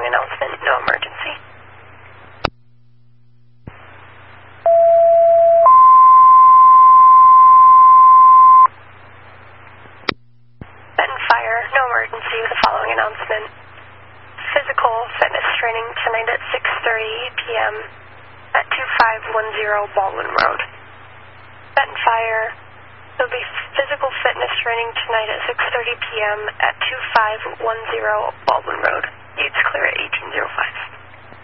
following announcement, no emergency. Benton Fire, no emergency with the following announcement. Physical fitness training tonight at 6:30 p.m. at 2510 Baldwin Road. Benton Fire, there'll be physical fitness training tonight at 6:30 p.m. at 2510 Baldwin Road. It's clear at 1805.